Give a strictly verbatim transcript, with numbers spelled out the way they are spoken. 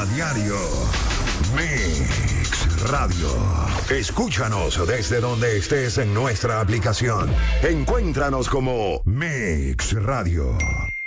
A diario. Mix Radio. Escúchanos desde donde estés en nuestra aplicación. Encuéntranos como Mix Radio.